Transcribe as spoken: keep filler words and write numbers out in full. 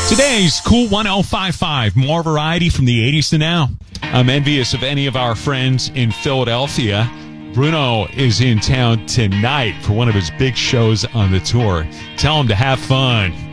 Today's Cool one oh five five, more variety from the eighties to now. I'm envious of any of our friends in Philadelphia. Bruno is in town tonight for one of his big shows on the tour. Tell him to have fun.